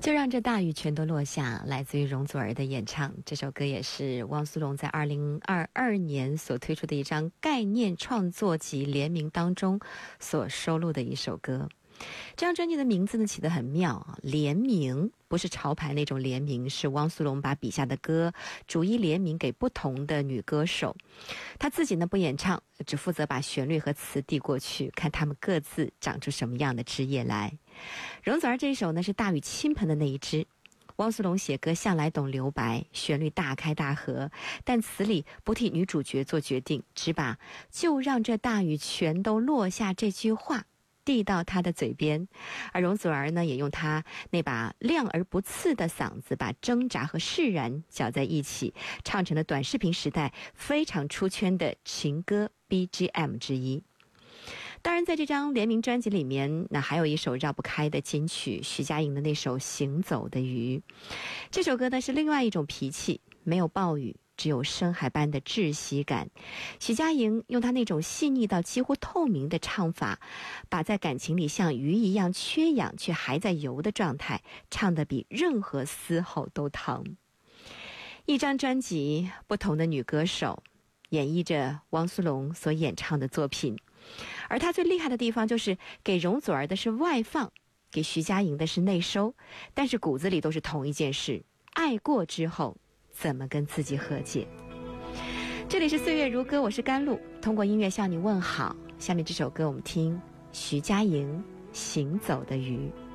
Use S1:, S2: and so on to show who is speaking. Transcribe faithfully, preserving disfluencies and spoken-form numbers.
S1: 就让这大雨全都落下，来自于容祖儿的演唱。这首歌也是汪苏泷在二零二二年所推出的一张概念创作集联名当中所收录的一首歌。这张专辑的名字呢起得很妙啊，联名不是潮牌那种联名，是汪苏泷把笔下的歌逐一联名给不同的女歌手，他自己呢不演唱，只负责把旋律和词递过去，看他们各自长出什么样的枝叶来。容祖儿这一首呢是大雨倾盆的那一支。汪苏泷写歌向来懂留白，旋律大开大合，但词里不替女主角做决定，只把就让这大雨全都落下这句话递到他的嘴边。而容祖儿呢也用他那把亮而不刺的嗓子，把挣扎和释然搅在一起，唱成了短视频时代非常出圈的情歌 B G M 之一。当然在这张联名专辑里面，那还有一首绕不开的金曲，徐佳莹的那首行走的鱼。这首歌呢是另外一种脾气，没有暴雨，只有深海般的窒息感。徐佳莹用她那种细腻到几乎透明的唱法，把在感情里像鱼一样缺氧却还在游的状态唱得比任何嘶吼都疼。一张专辑，不同的女歌手演绎着汪苏泷所演唱的作品，而他最厉害的地方就是给容祖儿的是外放，给徐佳莹的是内收，但是骨子里都是同一件事，爱过之后怎么跟自己和解。这里是岁月如歌，我是甘露，通过音乐向你问好。下面这首歌我们听徐佳莹行走的鱼。